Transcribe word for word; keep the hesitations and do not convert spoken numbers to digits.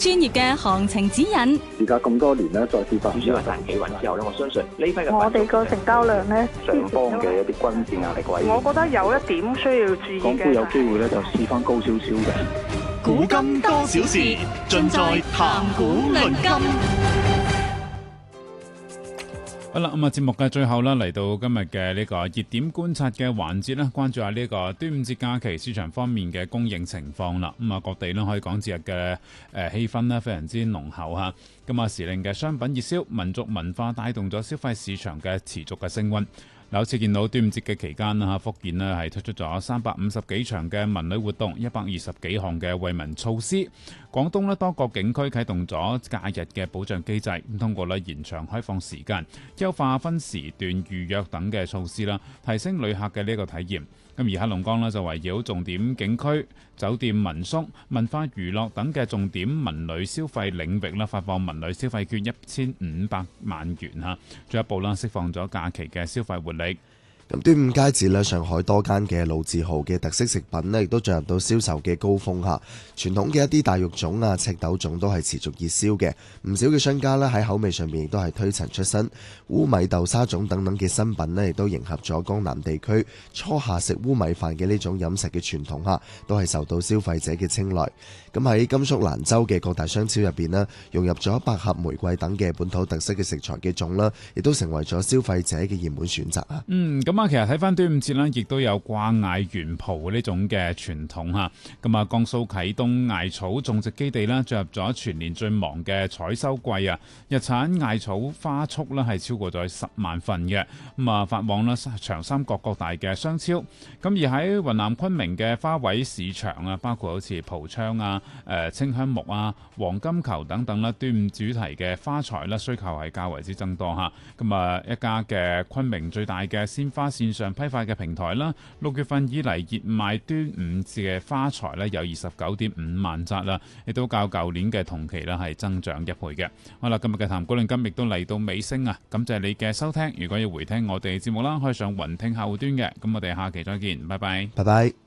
專業嘅行情指引。 而家咁多年咧，再跌翻少少嘅企穩之後咧，我相信呢批嘅我哋個成交量咧， 上方嘅一啲均線壓力位， 我覺得有一點需要注意嘅。 港股有機會咧就試翻高少少嘅。 古今多少事，盡在談股論金。 好啦，咁啊，節目嘅最後啦，嚟到今日嘅呢個熱點觀察嘅環節啦，關注下呢個端午節假期市場方面嘅供應情況啦。咁啊，各地咧可以講節日嘅誒氣氛咧非常之濃厚嚇。咁啊，時令嘅商品熱銷、民族文化帶動咗消費市場嘅持續嘅升溫。嗱，好似見到端午節嘅期間啦，福建呢係推出咗三百五十幾場嘅文旅活動，一百二十幾項嘅惠民措施。廣東呢多個景區啟動咗假日嘅保障機制，咁通過咧延長開放時間、優化分時段預約等嘅措施啦，提升旅客嘅呢個體驗。咁而黑龍江呢就圍繞重點景區、酒店民宿、文化娛樂等嘅重點文旅消費領域啦，發放文旅消費券一千五百萬元嚇，進一步啦釋放咗假期嘅消費活力。 咁端午佳節咧，上海多間嘅老字號嘅特色食品咧，亦都進入到銷售嘅高峰嚇。傳統嘅一啲大肉粽啊、赤豆粽都係持續熱銷嘅。唔少嘅商家咧喺口味上面亦都係推陳出新，烏米豆沙粽等等嘅新品咧，亦都迎合咗江南地區初夏食烏米飯嘅呢種飲食嘅傳統嚇，都係受到消費者嘅青睞。咁喺甘肅蘭州嘅各大商超入邊咧，融入咗百合、玫瑰等嘅本土特色嘅食材嘅粽啦，亦都成為咗消費者嘅熱門選擇啊。 嗯，咁啊，其實睇翻端午節咧，亦都有掛艾元蒲呢種嘅傳統嚇。咁啊，江蘇啟東艾草種植基地啦，進入咗全年最忙嘅採收季啊！日產艾草花束咧係超過咗十萬份嘅，咁啊發往啦長三角各大嘅商超。咁而喺雲南昆明嘅花卉市場啊，包括好似蒲窗啊、誒清香木啊、黃金球等等啦，端午主題嘅花材啦，需求係較為之增多嚇。咁啊，一家嘅昆明最大嘅鮮花線上批發嘅平台啦，六月份以嚟熱賣端午節嘅花材咧有二十九點五萬紮啦，亦都較舊年嘅同期啦係增長一倍嘅。好啦，今日嘅談股論金亦都嚟到尾聲啊！感謝你嘅收聽。如果要回聽我哋節目啦，可以上雲聽客戶端嘅。咁我哋下期再見，拜拜， 拜拜。